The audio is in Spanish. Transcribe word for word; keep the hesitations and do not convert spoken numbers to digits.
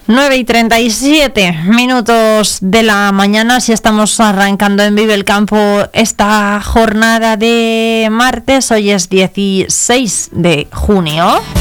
nueve y treinta y siete minutos de la mañana, si estamos arrancando en Vive el Campo esta jornada de martes. Hoy es dieciséis de junio.